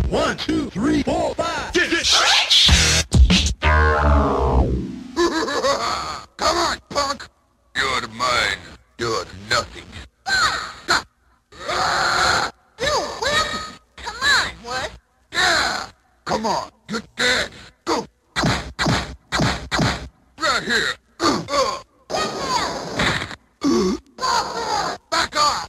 1, 2, 3, 4, 5. Come on, punk! You're mine. You're nothing. You whip! Come on, what? Yeah! Come on, you're dead. Go! Right here.